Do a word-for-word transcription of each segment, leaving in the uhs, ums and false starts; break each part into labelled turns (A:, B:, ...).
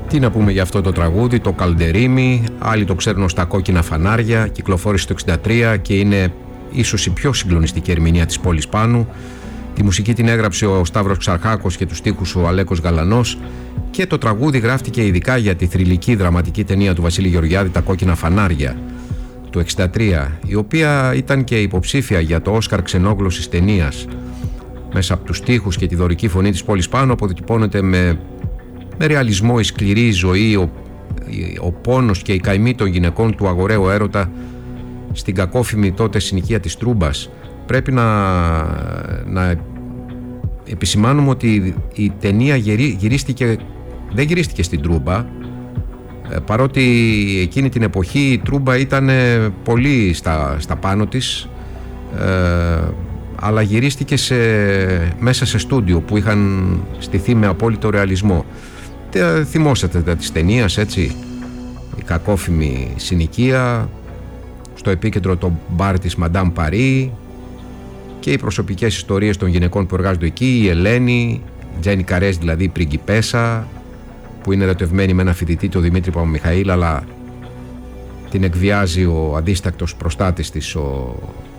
A: Τι να πούμε για αυτό το τραγούδι, το Καλντερίμι, άλλοι το ξέρουν ως τα κόκκινα φανάρια, κυκλοφόρησε το εξήντα τρία και είναι ίσως η πιο συγκλονιστική ερμηνεία της Πόλης Πάνου. Τη μουσική την έγραψε ο Σταύρος Ξαρχάκος και τους στίχους ο Αλέκος Γαλανός και το τραγούδι γράφτηκε ειδικά για τη θρυλική δραματική ταινία του Βασίλη Γεωργιάδη, τα κόκκινα φανάρια του εξήντα τρία, η οποία ήταν και υποψήφια για το Όσκαρ ξενόγλωσσης ταινίας. Μέσα από τους στίχους και τη δωρική φωνή της Πόλης Πάνου αποτυπώνεται με, με ρεαλισμό η σκληρή ζωή, ο, ο πόνος και η καημή των γυναικών του αγοραίου έρωτα στην κακόφημη τότε συνοικία της Τρούμπας. Πρέπει να, να επισημάνουμε ότι η ταινία γυρί, γυρίστηκε, δεν γυρίστηκε στην Τρούμπα, παρότι εκείνη την εποχή η Τρούμπα ήταν πολύ στα, στα πάνω της, ε, αλλά γυρίστηκε σε, μέσα σε στούντιο που είχαν στηθεί με απόλυτο ρεαλισμό. Τε, θυμόσατε τις ταινίες, έτσι, η κακόφημη συνοικία, στο επίκεντρο το μπαρ της Μαντάμ Παρί και οι προσωπικές ιστορίες των γυναικών που εργάζονται εκεί, η Ελένη, Τζένι Καρές δηλαδή, η πριγκιπέσα, που είναι ερωτευμένη με ένα φοιτητή, τον Δημήτρη Παπαμιχαήλ, αλλά την εκβιάζει ο αντίστακτος προστάτης της, ο,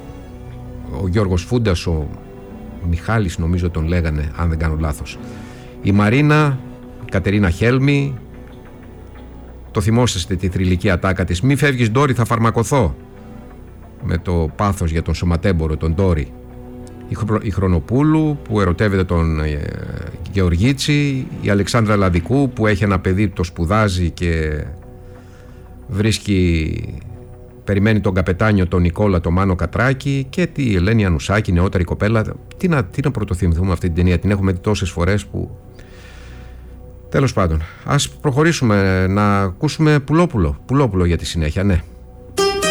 A: ο Γιώργος Φούντας, ο Μιχάλης νομίζω τον λέγανε, αν δεν κάνω λάθος. Η Μαρίνα, η Κατερίνα Χέλμη, το θυμόσαστε τη θρυλική ατάκα της «Μη φεύγεις Ντόρι, θα φαρμακοθώ», με το πάθος για τον σωματέμπορο, τον Ντόρι. Η Χρονοπούλου που ερωτεύεται τον ε, Γεωργίτσι, η Αλεξάνδρα Λαδικού που έχει ένα παιδί που το σπουδάζει και βρίσκει, περιμένει τον καπετάνιο τον Νικόλα τον Μάνο Κατράκη, και τη Ελένη Ανουσάκη, νεότερη κοπέλα. Τι να, τι να πρωτοθυμηθούμε αυτή την ταινία, την έχουμε δει τόσες φορές που... Τέλος πάντων, ας προχωρήσουμε να ακούσουμε Πουλόπουλο, Πουλόπουλο για τη συνέχεια, ναι.